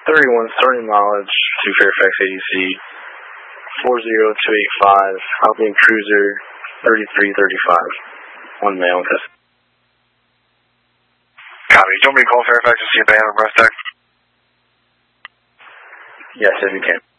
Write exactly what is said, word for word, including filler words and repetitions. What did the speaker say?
thirty-one, starting mileage to Fairfax A D C, four zero two eight five, Alpine Cruiser, thirty-three thirty-five. One male, yes. Copy. Do you want me to call Fairfax to see if they have a breath tech? Yes, if you can.